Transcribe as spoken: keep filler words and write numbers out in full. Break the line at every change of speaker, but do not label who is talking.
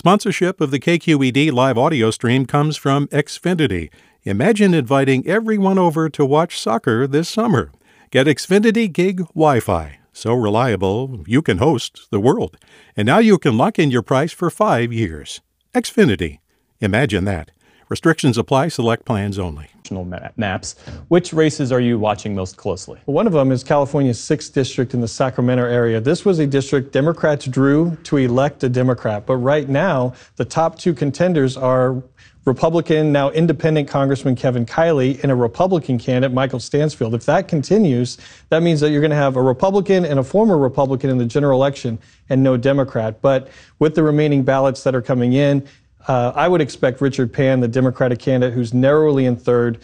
Sponsorship of the K Q E D live audio stream comes from Xfinity. Imagine inviting everyone over to watch soccer this summer. Get Xfinity Gig Wi-Fi. So reliable, you can host the world. And now you can lock in your price for five years. Xfinity. Imagine that. Restrictions apply. Select plans only.
Maps. Which races are you watching most closely?
One of them is California's sixth district in the Sacramento area. This was a district Democrats drew to elect a Democrat. But right now, the top two contenders are Republican, now independent Congressman Kevin Kiley, and a Republican candidate, Michael Stansfield. If that continues, that means that you're going to have a Republican and a former Republican in the general election and no Democrat. But with the remaining ballots that are coming in, Uh, I would expect Richard Pan, the Democratic candidate who's narrowly in third,